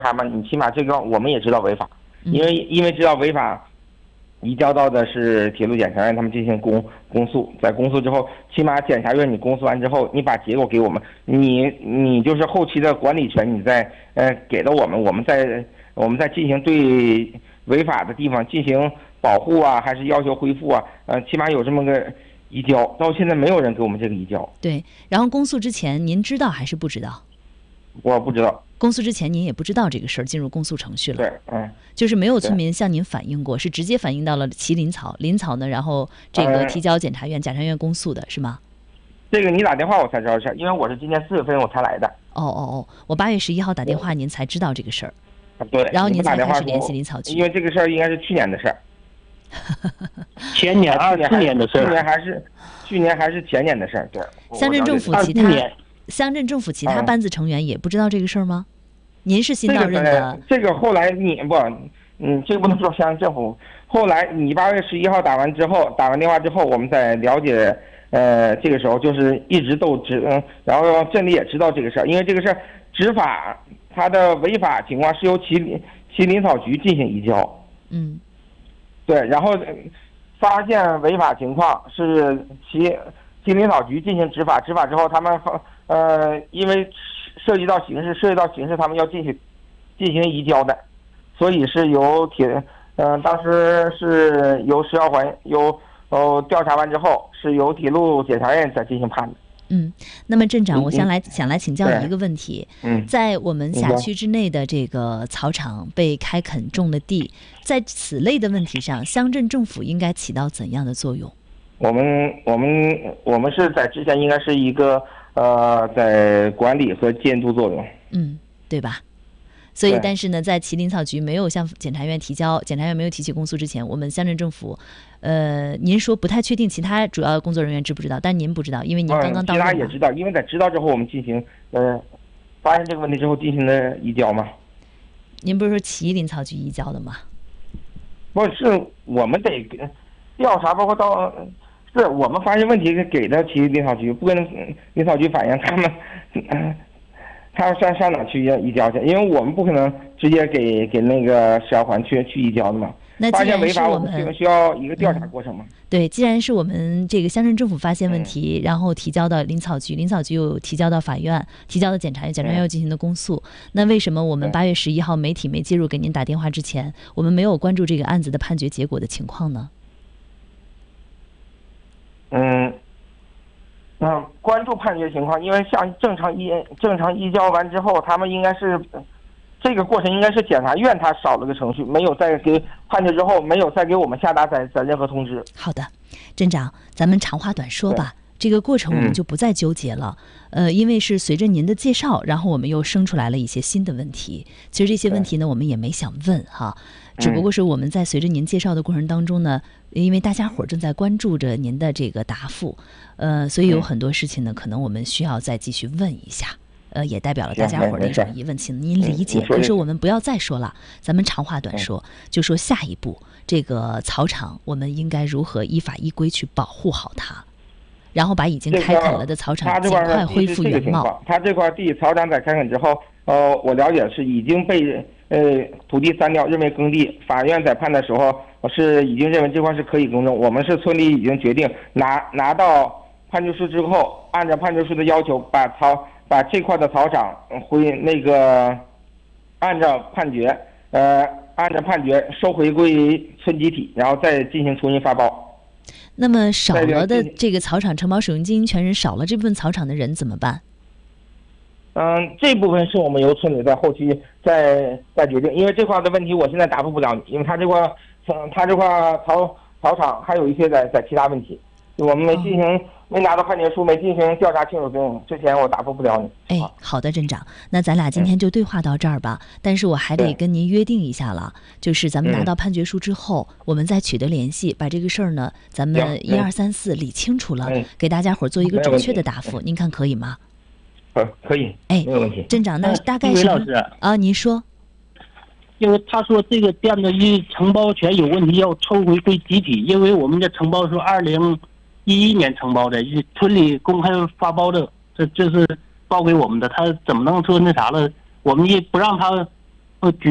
查嘛，你起码这个我们也知道违法，因为知道违法，移交到的是铁路检察院，他们进行公诉，在公诉之后，起码检察院你公诉完之后，你把结果给我们，你就是后期的管理权，你再给到我们，我们再进行对违法的地方进行保护啊，还是要求恢复啊，起码有这么个移交，到现在没有人给我们这个移交。 对，然后公诉之前您知道还是不知道？ 我不知道。 公诉之前您也不知道这个事儿进入公诉程序了。 对， 就是没有村民向您反映过，是直接反映到了麒麟草，林草呢，然后这个提交检察院，检察院公诉的是吗？ 这个你打电话我才知道的事儿，因为我是今年4月份我才来的。 我8月11号打电话您才知道这个事儿。 对， 然后您才开始联系林草局。 因为这个事儿应该是去年的事儿。 前年24年的事儿。 去年还是前年的事儿。对。 乡镇政府其他班子成员也不知道这个事儿吗？您是新到任的。 这个后来这个不能说乡镇政府。后来你8月11号打完电话之后，我们再了解。这个时候就是一直都然后镇里也知道这个事儿，因为这个事儿执法它的违法情况是由麒麟草局进行移交。对，然后发现违法情况是麒麟草局进行执法之后，他们因为涉及到刑事，他们要进行移交的，所以是由当时是由食药环调查完之后，是由铁路检察院再进行判的。 那么镇长，我想来请教你一个问题。在我们辖区之内的这个草场被开垦种了地，在此类的问题上，乡镇政府应该起到怎样的作用？ 我们是在之前应该是一个在管理和监督作用。 对吧？所以，但是呢，在麒麟草局没有向检察院提交，检察院没有提起公诉之前，我们乡镇政府，您说不太确定其他主要工作人员知不知道，但您不知道，因为您刚刚到任。 其他也知道，因为在知道之后，我们进行发现这个问题之后进行的移交嘛。 您不是说麒麟草局移交的吗？ 不是，我们得调查，包括是我们发现问题给的麒麟草局，不跟林草局反映，他要上哪去移交去？因为我们不可能直接给那个食药环去移交的嘛。 那发现违法，我们需要一个调查过程嘛。 对，既然是我们这个乡镇政府发现问题，然后提交到林草局，林草局又提交到法院，提交到检察院，检察院又进行的公诉。那为什么我们8月11号媒体没介入给您打电话之前，我们没有关注这个案子的判决结果的情况呢？ 关注判决情况，因为像正常移交完之后，他们应该是这个过程应该是检察院他少了个程序，没有再给判决之后没有再给我们下达在任何通知。 好的，镇长，咱们长话短说吧。这个过程我们就不再纠结了，因为是随着您的介绍，然后我们又生出来了一些新的问题。其实这些问题呢，我们也没想问哈，只不过是我们在随着您介绍的过程当中呢，因为大家伙正在关注着您的这个答复，所以有很多事情呢，可能我们需要再继续问一下。也代表了大家伙的一种疑问，请您理解。可是我们不要再说了，咱们长话短说，就说下一步这个草场我们应该如何依法依规去保护好它，然后把已经开垦了的草场尽快恢复原貌。 它这块地草场在开垦之后，我了解是已经被土地3调认为耕地，法院在判的时候是已经认为这块是可以耕种。我们是村里已经决定拿到判决书之后，按照判决书的要求把这块的草场按照判决收回归村集体，然后再进行重新发包。 那么少了的这个草场承包使用经营权人少了这部分草场的人怎么办？ 这部分是我们由村里在后期再决定，因为这块的问题我现在答复不了你，因为他这块草场还有一些在其他问题，我们没拿到判决书，没进行调查清楚之前，我答复不了你。 好的，镇长，那咱俩今天就对话到这儿吧。但是我还得跟您约定一下了，就是咱们拿到判决书之后，我们再取得联系，把这个事儿呢，咱们1、2、3、4理清楚了，给大家伙做一个准确的答复。您看可以吗？ 可以。没有问题。 镇长，那大概是老师啊，您说。 因为他说这个店的承包权有问题，要抽回归集体，因为我们的承包是2011年承包的，村里公开发包的，这是报给我们的，他怎么能说那啥了？我们也不让他举